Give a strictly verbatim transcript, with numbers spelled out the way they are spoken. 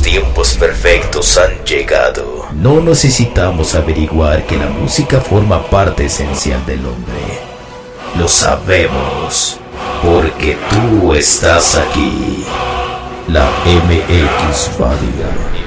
tiempos perfectos han llegado. No necesitamos averiguar que la música forma parte esencial del hombre. Lo sabemos, porque tú estás aquí. La M X Radio.